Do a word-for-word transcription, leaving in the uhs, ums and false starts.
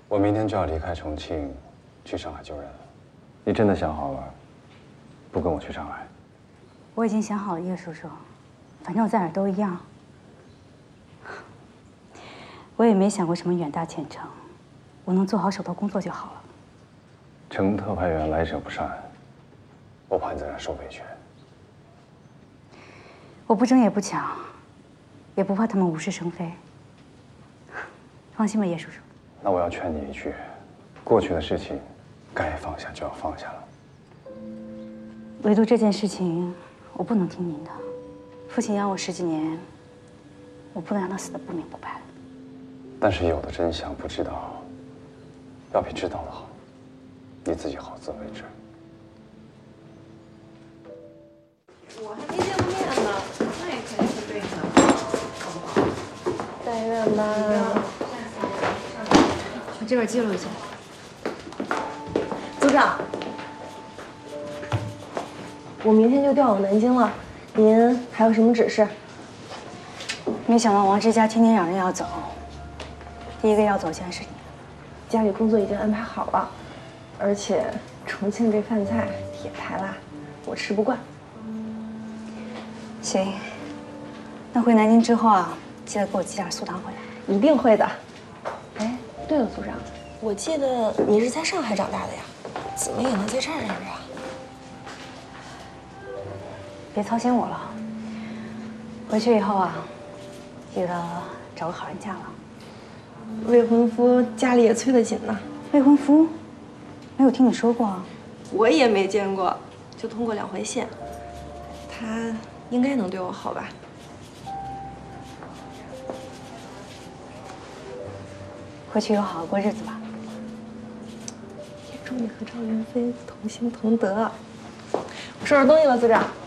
我明天就要离开重庆，去上海救人了。你真的想好了，不跟我去上海？ 我已经想好了，叶叔叔，反正我在哪儿都一样。我也没想过什么远大前程，我能做好手头工作就好了。 程特派员来者不善，我怕你在那受委屈。 我不争也不抢，也不怕他们无事生非。放心吧，叶叔叔。 那我要劝你一句，过去的事情，该放下就要放下了。 唯独这件事情，我不能听您的。父亲养我十几年，我不能让他死得不明不白。 但是有的真相不知道，要比知道的好。你自己好自为之。 我还没见过面呢，那也肯定是对的，好不好？ 但愿吧。 我这边记录一下。 组长，我明天就调往南京了，您还有什么指示？ 没想到王之家天天嚷着要走，第一个要走竟然是你。 家里工作已经安排好了，而且重庆这饭菜铁太辣，我吃不惯。 行，那回南京之后啊，记得给我寄点素汤回来。 一定会的。哎，对了，组长，我记得你是在上海长大的呀，怎么也能在这儿认识啊？ 别操心我了，回去以后啊，记得找个好人嫁了。 未婚夫家里也催得紧呢。 未婚夫？没有听你说过啊。 我也没见过，就通过两回线。他应该能对我好吧？ 回去有好好过日子吧。 也祝你和赵云飞同心同德。我收拾东西了，组长。